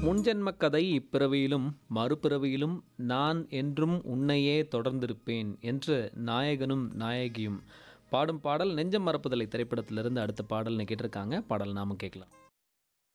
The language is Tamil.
முன்ஜென்ம கதை இப்பிறவியிலும் மறுபிறவியிலும் நான் என்றும் உன்னையே தொடர்ந்திருப்பேன் என்று நாயகனும் நாயகியும் பாடும் பாடல் நெஞ்சம் மறப்பதில்லை திரைப்படத்திலிருந்து அடுத்த பாடல்னு கேட்டிருக்காங்க. பாடல் நாம கேட்கலாம்.